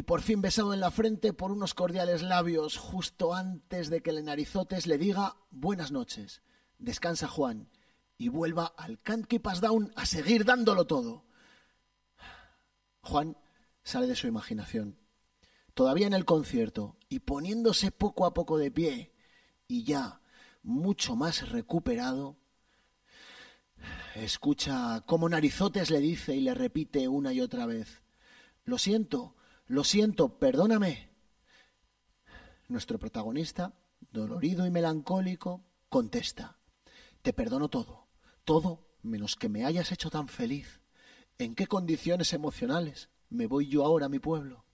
por fin besado en la frente por unos cordiales labios justo antes de que el Narizotes le diga buenas noches, descansa Juan y vuelva al Can't Keep Us Down a seguir dándolo todo. Juan sale de su imaginación, todavía en el concierto y poniéndose poco a poco de pie y ya mucho más recuperado, escucha cómo Narizotes le dice y le repite una y otra vez: lo siento, perdóname. Nuestro protagonista, dolorido y melancólico, contesta: te perdono todo, todo menos que me hayas hecho tan feliz. ¿En qué condiciones emocionales me voy yo ahora a mi pueblo?